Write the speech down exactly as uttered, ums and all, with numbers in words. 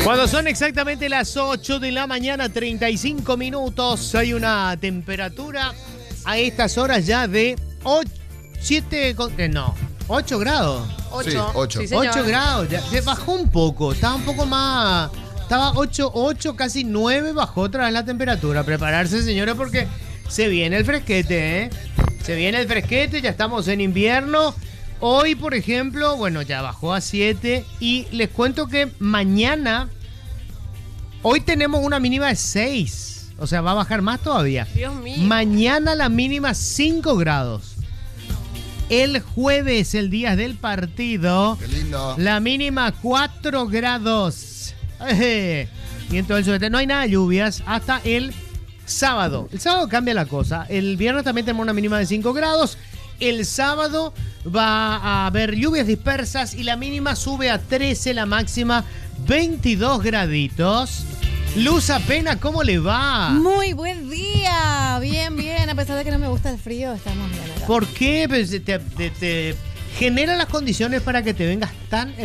Cuando son exactamente las ocho de la mañana, treinta y cinco minutos, hay una temperatura a estas horas ya de ocho, siete, no, ocho grados. ocho. Sí, ocho. Sí, señor. ocho grados, ya, ya bajó un poco, estaba un poco más, estaba ocho, ocho, casi nueve, bajó otra vez la temperatura. Prepararse, señores, porque se viene el fresquete, ¿eh? Se viene el fresquete, ya estamos en invierno. Hoy, por ejemplo, bueno, ya bajó a siete y les cuento que mañana, hoy tenemos una mínima de seis, o sea, va a bajar más todavía. Dios mío. Mañana la mínima cinco grados. El jueves, el día del partido, Qué lindo. la mínima cuatro grados. Eje. Y entonces no hay nada de lluvias hasta el sábado. El sábado cambia la cosa. El viernes también tenemos una mínima de cinco grados. El sábado va a haber lluvias dispersas y la mínima sube a trece, la máxima veintidós graditos. Luz Apena, ¿cómo le va? Muy buen día. Bien, bien. A pesar de que no me gusta el frío, estamos bien acá. ¿Por qué? Pues, te, te- te genera las condiciones para que te vengas tan